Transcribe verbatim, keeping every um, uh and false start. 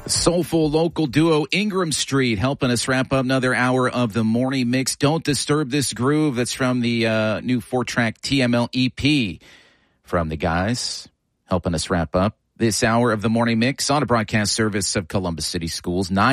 Soulful local duo Ingram Street helping us wrap up another hour of the morning mix. Don't Disturb This Groove. That's from the uh, new four-track T M L E P from the guys helping us wrap up this hour of the morning mix on a broadcast service of Columbus City Schools. Nine